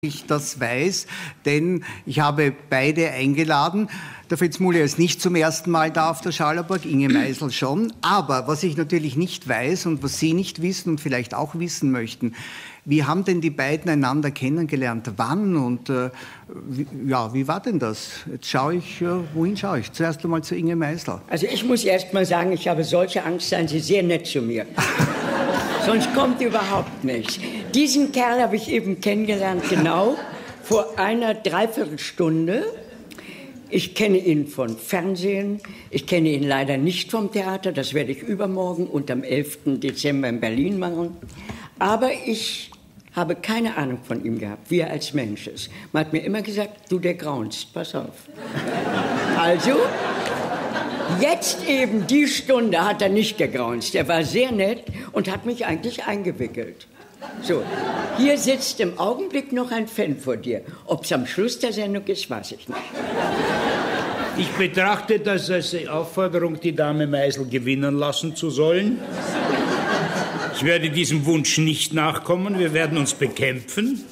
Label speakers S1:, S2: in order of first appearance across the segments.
S1: ich das weiß, denn ich habe beide eingeladen. Der Fritz Mulier ist nicht zum ersten Mal da auf der Scharlachburg, Inge Meisel schon. Aber was ich natürlich nicht weiß und was Sie nicht wissen und vielleicht auch wissen möchten, wie haben denn die beiden einander kennengelernt? Wann und wie war denn das? Jetzt schaue ich, wohin schaue ich? Zuerst einmal zu Inge Meisel.
S2: Also ich muss erst mal sagen, ich habe solche Angst, seien Sie sehr nett zu mir. Sonst kommt überhaupt nichts. Diesen Kerl habe ich eben kennengelernt, genau vor einer Dreiviertelstunde. Ich kenne ihn von Fernsehen, ich kenne ihn leider nicht vom Theater, das werde ich übermorgen und am 11. Dezember in Berlin machen. Aber ich habe keine Ahnung von ihm gehabt, wie er als Mensch ist. Man hat mir immer gesagt, du, der graunst, pass auf. Also, jetzt eben die Stunde hat er nicht gegraunzt. Er war sehr nett und hat mich eigentlich eingewickelt. So, hier sitzt im Augenblick noch ein Fan vor dir. Ob es am Schluss der Sendung ist, weiß ich nicht.
S3: Ich betrachte das als Aufforderung, die Dame Meisel gewinnen lassen zu sollen. Ich werde diesem Wunsch nicht nachkommen. Wir werden uns bekämpfen.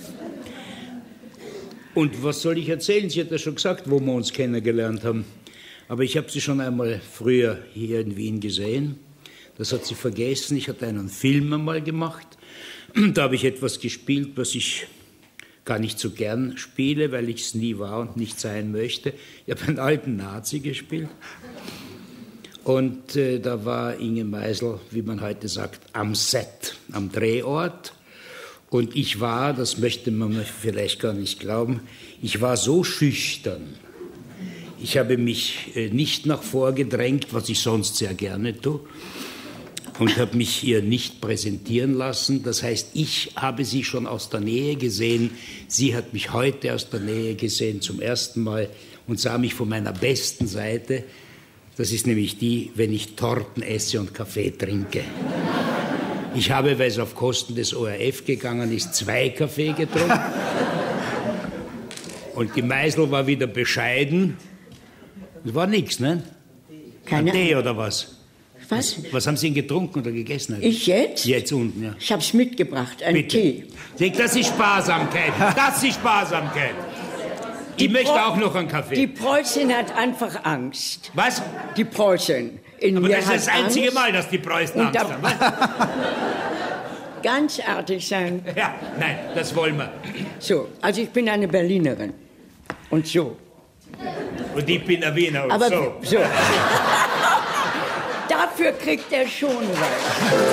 S3: Und was soll ich erzählen? Sie hat ja schon gesagt, wo wir uns kennengelernt haben. Aber ich habe sie schon einmal früher hier in Wien gesehen. Das hat sie vergessen. Ich hatte einen Film einmal gemacht. Da habe ich etwas gespielt, was ich gar nicht so gern spiele, weil ich es nie war und nicht sein möchte. Ich habe einen alten Nazi gespielt. Und da war Inge Meisel, wie man heute sagt, am Set, am Drehort. Und ich war, das möchte man vielleicht gar nicht glauben, ich war so schüchtern. Ich habe mich nicht nach vorgedrängt, was ich sonst sehr gerne tue, und habe mich ihr nicht präsentieren lassen. Das heißt, ich habe sie schon aus der Nähe gesehen. Sie hat mich heute aus der Nähe gesehen zum ersten Mal und sah mich von meiner besten Seite. Das ist nämlich die, wenn ich Torten esse und Kaffee trinke. Ich habe, weil es auf Kosten des ORF gegangen ist, 2 Kaffee getrunken. Und die Meisel war wieder bescheiden. Das war nichts, ne?
S2: Keine
S3: Tee oder was?
S2: Was
S3: haben Sie denn getrunken oder gegessen?
S2: Ich jetzt?
S3: Jetzt unten, ja.
S2: Ich habe es mitgebracht, einen Tee.
S3: Das ist Sparsamkeit. Das ist Sparsamkeit. Ich möchte auch noch einen Kaffee.
S2: Die Preußin hat einfach Angst.
S3: Was?
S2: Die Preußin.
S3: Aber das ist das einzige Mal, dass die Preußen Angst haben.
S2: Ganz artig sein.
S3: Ja, nein, das wollen wir.
S2: So, also ich bin eine Berlinerin. Und so.
S3: Und ich bin ein Wiener und
S2: aber
S3: so.
S2: Dafür kriegt er schon was.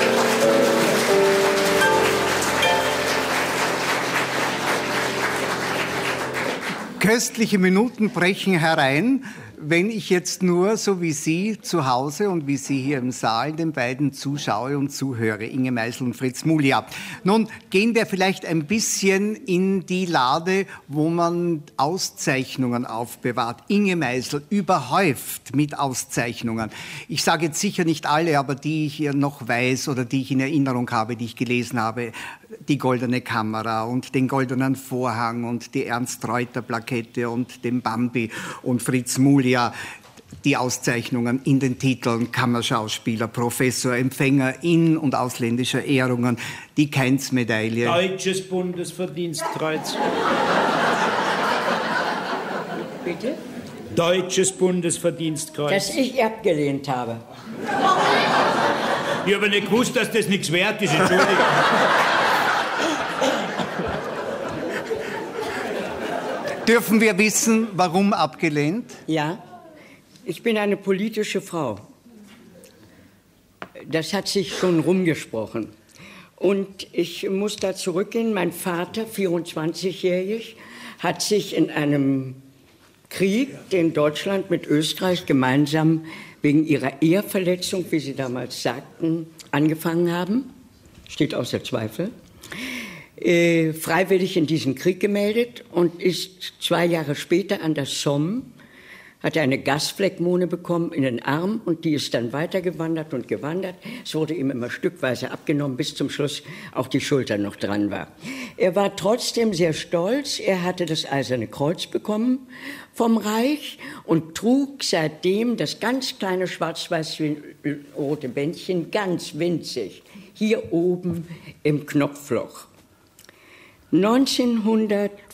S1: Köstliche Minuten brechen herein, wenn ich jetzt nur, so wie Sie zu Hause und wie Sie hier im Saal, den beiden zuschaue und zuhöre, Inge Meisel und Fritz Mulier. Nun gehen wir vielleicht ein bisschen in die Lade, wo man Auszeichnungen aufbewahrt. Inge Meisel überhäuft mit Auszeichnungen. Ich sage jetzt sicher nicht alle, aber die ich hier noch weiß oder die ich in Erinnerung habe, die ich gelesen habe. Die Goldene Kamera und den Goldenen Vorhang und die Ernst-Reuter-Plakette und den Bambi und Fritz Mulier. Die Auszeichnungen in den Titeln Kammerschauspieler, Professor, Empfänger in- und ausländischer Ehrungen, die Kainz-Medaille.
S3: Deutsches Bundesverdienstkreuz.
S2: Bitte?
S3: Deutsches Bundesverdienstkreuz.
S2: Das ich abgelehnt habe.
S3: Ich habe nicht gewusst, dass das nichts wert ist, Entschuldigung.
S1: Dürfen wir wissen, warum abgelehnt?
S2: Ja, ich bin eine politische Frau. Das hat sich schon rumgesprochen. Und ich muss da zurückgehen. Mein Vater, 24-jährig, hat sich in einem Krieg, den Deutschland mit Österreich gemeinsam wegen ihrer Eheverletzung, wie sie damals sagten, angefangen haben, steht außer Zweifel, freiwillig in diesen Krieg gemeldet und ist 2 Jahre später an der Somme, hat eine Gasfleckmone bekommen in den Arm und die ist dann weitergewandert und gewandert. Es wurde ihm immer stückweise abgenommen, bis zum Schluss auch die Schulter noch dran war. Er war trotzdem sehr stolz. Er hatte das Eiserne Kreuz bekommen vom Reich und trug seitdem das ganz kleine schwarz-weiß-rote Bändchen, ganz winzig, hier oben im Knopfloch. 1900